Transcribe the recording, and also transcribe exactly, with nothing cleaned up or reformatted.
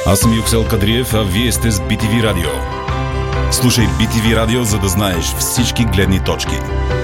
Аз съм Юксел Кадриев, а вие сте с Би Ти Ви Радио. Слушай Би Ти Ви Радио, за да знаеш всички гледни точки.